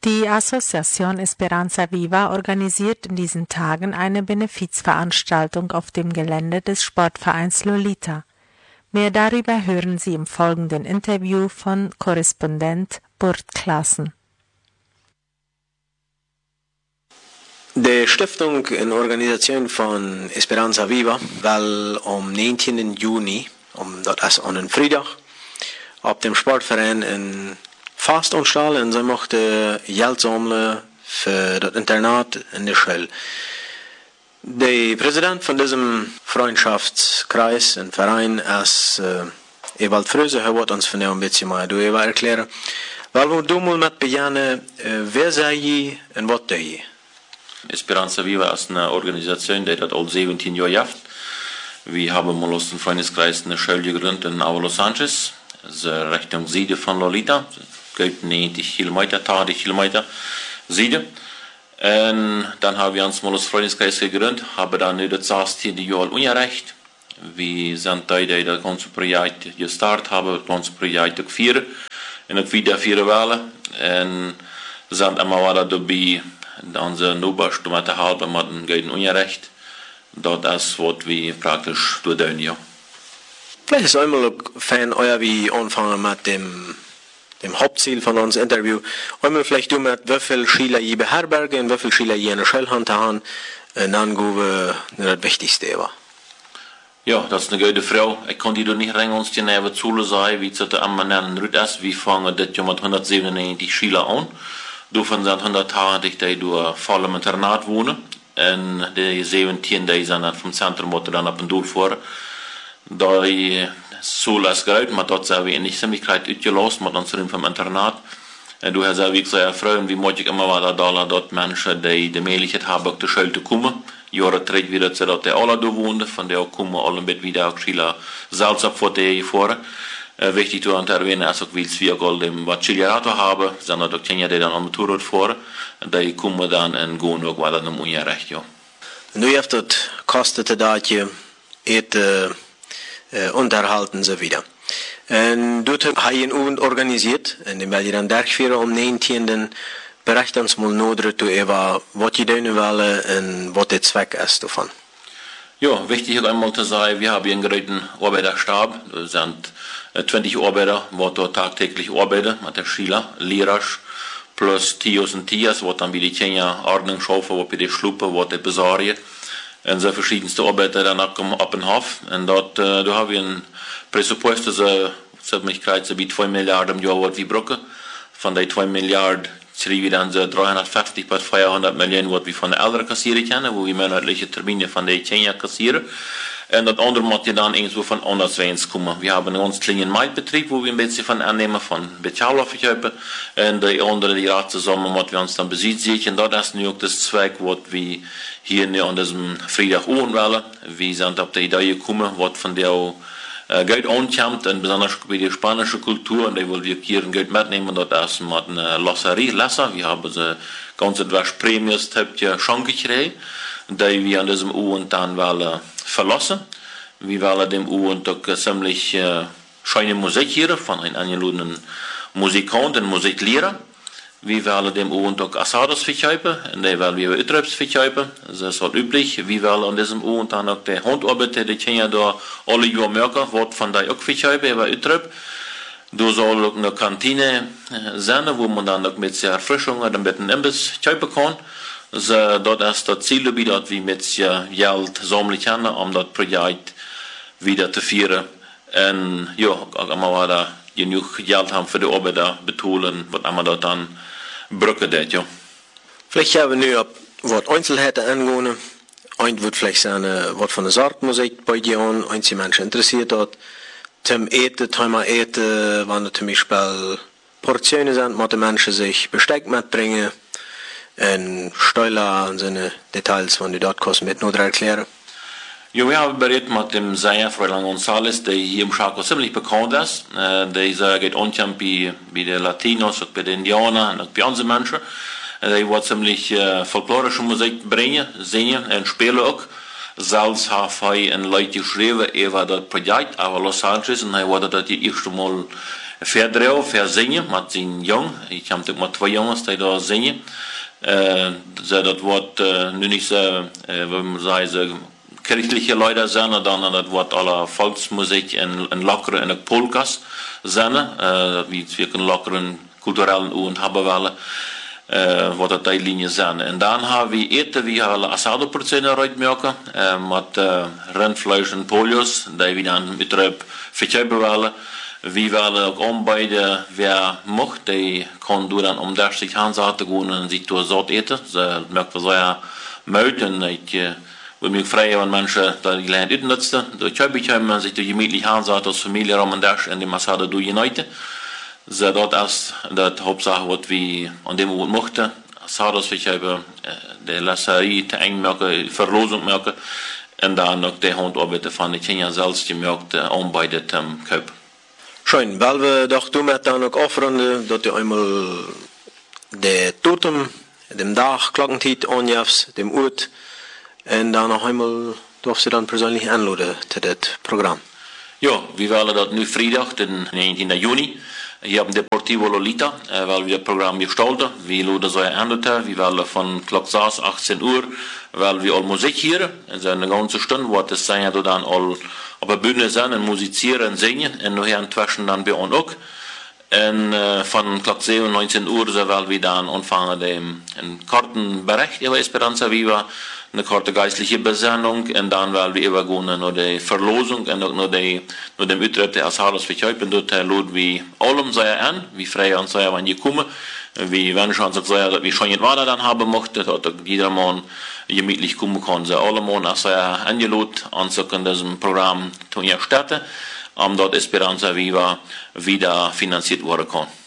Die Asociación Esperanza Viva organisiert in diesen Tagen eine Benefizveranstaltung auf dem Gelände des Sportvereins Lolita. Mehr darüber hören Sie im folgenden Interview von Korrespondent Burt Klaassen. Die Stiftung in Organisation von Esperanza Viva will am 19. Juni, das ist an einem Freitag, auf dem Sportverein in Fastanstalt und sie möchten Geld sammeln für das Internat in der Schule. Der Präsident von diesem Freundschaftskreis und Verein ist Ewald Fröse. Er wird uns von ein bisschen mal erklären. Weil wir da mal mit beginnen, wer sei ihr und was tut ihr? Esperanza Viva ist eine Organisation, die das all 17 Jahre gibt. Wir haben mal aus dem Freundeskreis eine Schule gegründet in Avalos Sanchez, Richtung Süden von Lolita. Geht 90 Kilometer, 80 Kilometer Süden. Und dann haben wir uns mal als Freundeskreis gegründet, haben dann nicht das 16. Jahr Unrecht. Wir sind da, die das ganze Projekt gestartet haben, das ganze Projekt geführt. Und auch wieder 4 Wahlen. Und sind immer wieder dabei, unsere Nuberste mit der Halbe mit dem gegen Unrecht. Das ist, was wir praktisch tun, ja. Vielleicht ist einmal Fan euer wie anfangen mit dem Hauptziel von unserem Interview. Einmal vielleicht du mit wie viele Schüler ihr beherbergen, wie viele Schüler ihr in der Schule haben, und dann gehen wir das Wichtigste war. Ja, das ist eine gute Frage. Ich konnte dir nicht uns die Nähe zu sagen, wie es am nennen ist. Wir fangen das Jahr mit 197 Schüler an. Davon sind 180, die durch voll im Internat wohnen. Und die 17, die sind dann vom Zentrum, wo dann ab und durchfahren. Da so las Geld, man dort sehr wenig Sinnlichkeit ausgelassen, mit uns vom Internat. Du hast ja wie gesagt, Frauen, wie möchte ich immer weiter da, dort Menschen, die die Möglichkeit haben, auf die Schule zu kommen. Jahre tritt wieder zu, dass die alle da wohnen, von der kommen alle mit wieder auch Schüler selbst ab vor der vor. Wichtig zu erwähnen ist auch, weil wir auch dem Bachillerato haben, sind auch Kinder, die dann am Motorrad fahren, die kommen dann und gehen auch weiter im Unrecht, ja. Und du hast das kostet das hier, unterhalten so wieder. Und du hast einen Abend organisiert, in dem wir dann durchführen am 19. Bericht uns mal noch darüber, was ihr tun wollen und was der Zweck ist davon. Ja, wichtig ist einmal zu sagen, wir haben einen großen Arbeiterstab. Es sind 20 Arbeiter, die dort tagtäglich arbeiten, mit den Schülern, Lehrer, plus Tios und Tias, die dann wie die Kinder Ordnung schaffen, die schlupen, die besorgen. Und so verschiedenste Arbeiter dann ab in Hof. Und dort da haben wir ein Pressupost, das Möglichkeit, so wie 2 Milliarden im Jahr, was wir brauchen. Von den 2 Milliarden kriegen wir dann so 350 bis 400 Millionen, was wir von den Eltern kassieren können, wo wir monatliche Termine von den Kinder kassieren. Und das andere muss ja dann irgendwo von anderswegs kommen. Wir haben einen ganz kleinen Marktbetrieb, wo wir ein bisschen von annehmen, von Bezahlaufverkäufen. Und die andere, die Rat zusammen, was wir uns dann besitzen. Und das ist nur das Zweck, was wir hier an diesem Freitag auch wollen. Wir sind auf die Idee gekommen, was von der Geld ankommt, und besonders bei der spanischen Kultur, und die wollen wir hier Geld mitnehmen, das ist mit einer Losserie. Wir haben so ganz etwas Prämies, habt ihr schon gekriegt, die wir an diesem Abend dann wollen verlassen. Wir wollen dem Abend auch ziemlich schöne Musik hier von einem angeladenen Musikant und Musiklehrer. Wir wollen dem Abend auch Assados verkaufen, und die wollen wir Utrübs verkaufen. Das ist halt üblich. Wir wollen an diesem Abend dann auch die Handarbeiter, die Kinder da alle Jahr merken, wird von der auch verkaufen, über Utrüb. Da soll auch eine Kantine sein, wo man dann auch mit der Erfrischung oder mit einem Imbiss kaufen kann. So, dort ist das Ziel, dass wir mit Geld sammeln können, um das Projekt wieder zu führen. Und ja, auch immer wieder genug Geld haben für die Arbeiter betonen, was immer dort dann brücken das, ja. Vielleicht haben wir nu wat Einzelheiten angehen. Ein wird vielleicht sein, was von der Sortmusik bei dir an, ein die Menschen interessiert hat. Zum Eten, Thema Eten, wenn zum Beispiel Portionen sind, muss die Menschen sich Besteck mitbringen. Und Steuer und seine Details, wenn die dort kosten, mit nur erklären. Ja, wir haben berät mit dem Sänger Fräulein González, der hier im Chaco ziemlich bekannt ist. Der geht unten bei den Latinos, und bei den Indianern und bei unseren Menschen. Der wird ziemlich folklorische Musik bringen, singen und spielen auch. Selbst habe ich ein Leute geschrieben, war das Projekt, aber Los Angeles, und er wurde das die erste Mal Verdreo, verzingen, met zijn jong. Ik heb natuurlijk maar 2 jongens die daar zingen. Dat wordt nu niet zo, we zeggen, kirchliche Leute zijn, dan dat wordt alle Volksmusik en lockere en ook polkas zijn. Dat we kunnen lockeren culturellen oen hebben willen. Wat dat die linie zijn. En dan hebben we eten, we hebben asado-portionen uitmaken, met rundvlees en polios, die we dan met verkopen willen. We willen ook aanbieden, wer mocht, die kan door dan om 30 Hansa te gaan en zich door zat eten. Dat merkt we zeer mooi en ik wil me vrij van mensen dat die land uitnutzen. Door het zich door gemütlich Hansa als familie om een dag en die masade door uniten. Dat is dat Hauptsache wat we aan dem moment mochten. Sados we hebben de lasserie te eng maken, verlosing maken en dan ook de handarbeiten van de Kenia zelfs gemerkt aanbieden te kopen. Schön, weil wir doch damit dann auch aufrunden, dass du einmal der Totem, dem Dach, Glockentiet anjafst, dem Ort, und dann noch einmal darfst du dann persönlich anladen zu das Programm. Ja, wir wollen das nu vrijdag, den 19. Juni. Hier haben Deportivo Lolita, weil wir das Programm gestalten. Wir laden so ein wir wollen von Klock 6, 18 Uhr, weil wir all Musik hören. Es ist eine ganze Stunde, wo das sein ja dann all auf der Bühne sein und musizieren und singen. Und nachher inzwischen dann bei uns auch. Und von Klock 7, 19 Uhr, so weil wir dann anfangen, einen kurzen Bericht über Esperanza Viva, eine kurze geistliche Besendung und dann werden wir übergehen nach der Verlosung und auch nach dem Utrecht der Asaros verkaufen. Dort laden wir allem sehr an, wie frei uns sehr, wenn ihr kommen. Wir werden schon sagen, dass wir schon nicht weiter dann haben möchten, dass jeder Mann gemütlich kommen kann. Sie alle Mann auch sehr eingeladen, an diesem Programm zu ihr starten, dort Esperanza Viva wieder finanziert werden kann.